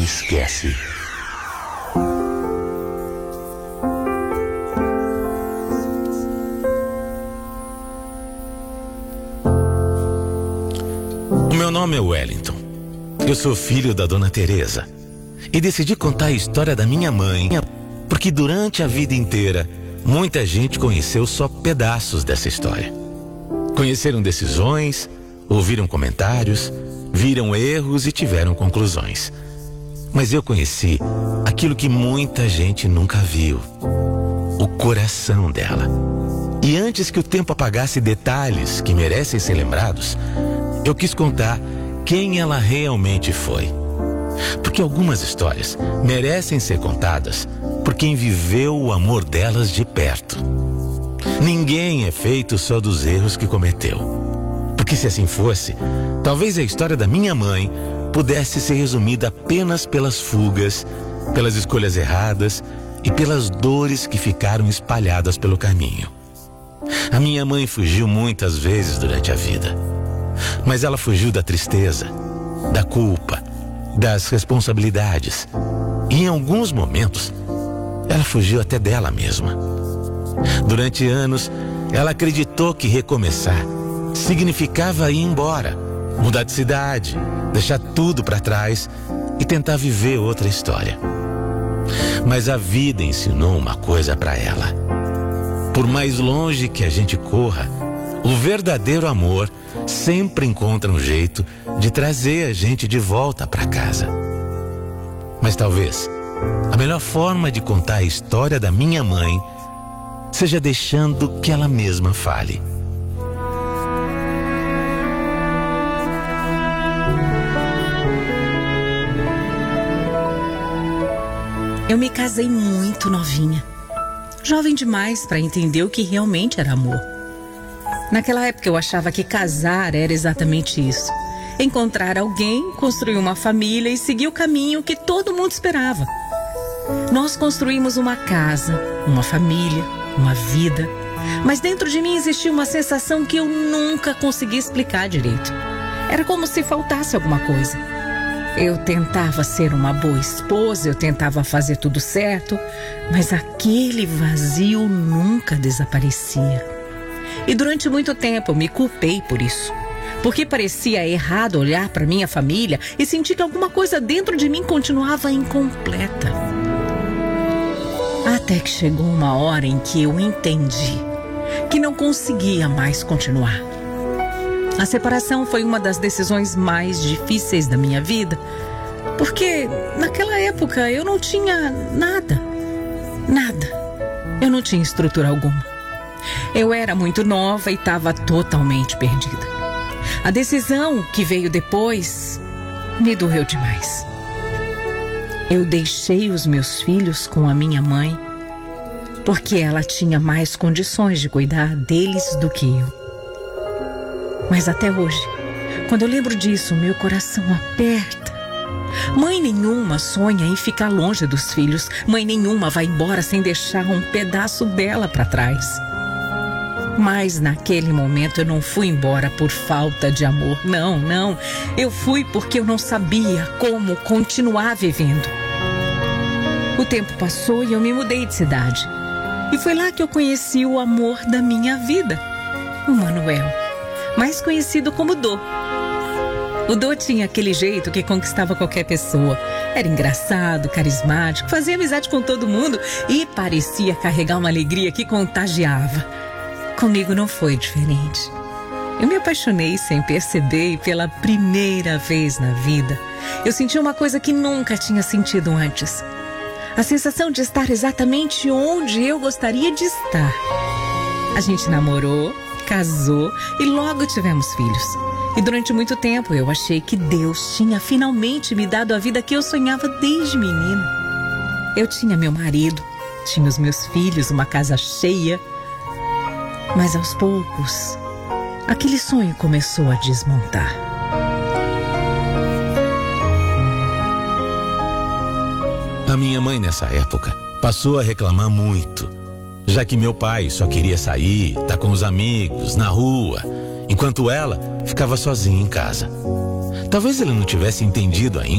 esquece. O meu nome é Wellington. Eu sou filho da Dona Teresa e decidi contar a história da minha mãe porque durante a vida inteira muita gente conheceu só pedaços dessa história. Conheceram decisões, ouviram comentários, viram erros e tiveram conclusões. Mas eu conheci aquilo que muita gente nunca viu: o coração dela. E antes que o tempo apagasse detalhes que merecem ser lembrados, eu quis contar quem ela realmente foi. Porque algumas histórias merecem ser contadas por quem viveu o amor delas de perto. Ninguém é feito só dos erros que cometeu. Porque se assim fosse, talvez a história da minha mãe pudesse ser resumida apenas pelas fugas, pelas escolhas erradas e pelas dores que ficaram espalhadas pelo caminho. A minha mãe fugiu muitas vezes durante a vida. Mas ela fugiu da tristeza, da culpa, das responsabilidades. E em alguns momentos, ela fugiu até dela mesma. Durante anos, ela acreditou que recomeçar significava ir embora, mudar de cidade, deixar tudo para trás e tentar viver outra história. Mas a vida ensinou uma coisa para ela: por mais longe que a gente corra, o verdadeiro amor sempre encontra um jeito de trazer a gente de volta para casa. Mas talvez a melhor forma de contar a história da minha mãe seja deixando que ela mesma fale. Eu me casei muito novinha, jovem demais para entender o que realmente era amor. Naquela época eu achava que casar era exatamente isso: encontrar alguém, construir uma família e seguir o caminho que todo mundo esperava. Nós construímos uma casa, uma família, uma vida, mas dentro de mim existia uma sensação que eu nunca consegui explicar direito. Era como se faltasse alguma coisa. Eu tentava ser uma boa esposa, eu tentava fazer tudo certo, mas aquele vazio nunca desaparecia. E durante muito tempo eu me culpei por isso, porque parecia errado olhar para minha família e sentir que alguma coisa dentro de mim continuava incompleta. Até que chegou uma hora em que eu entendi que não conseguia mais continuar. A separação foi uma das decisões mais difíceis da minha vida, porque naquela época eu não tinha nada. Eu não tinha estrutura alguma. Eu era muito nova e estava totalmente perdida. A decisão que veio depois me doeu demais. Eu deixei os meus filhos com a minha mãe porque ela tinha mais condições de cuidar deles do que eu. Mas até hoje, quando eu lembro disso, meu coração aperta. Mãe nenhuma sonha em ficar longe dos filhos. Mãe nenhuma vai embora sem deixar um pedaço dela para trás. Mas naquele momento eu não fui embora por falta de amor. Não. Eu fui porque eu não sabia como continuar vivendo. O tempo passou e eu me mudei de cidade. E foi lá que eu conheci o amor da minha vida, o Manuel, mais conhecido como Dô. O Dô tinha aquele jeito que conquistava qualquer pessoa. Era engraçado, carismático, fazia amizade com todo mundo e parecia carregar uma alegria que contagiava. Comigo não foi diferente. Eu me apaixonei sem perceber e pela primeira vez na vida eu senti uma coisa que nunca tinha sentido antes. A sensação de estar exatamente onde eu gostaria de estar. A gente namorou, casou e logo tivemos filhos. E durante muito tempo eu achei que Deus tinha finalmente me dado a vida que eu sonhava desde menina. Eu tinha meu marido, tinha os meus filhos, uma casa cheia. Mas aos poucos, aquele sonho começou a desmontar. A minha mãe, nessa época, passou a reclamar muito, já que meu pai só queria sair, estar com os amigos, na rua, enquanto ela ficava sozinha em casa. Talvez ele não tivesse entendido ainda